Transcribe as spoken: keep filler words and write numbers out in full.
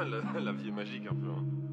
la, la vie est magique un peu. Hein.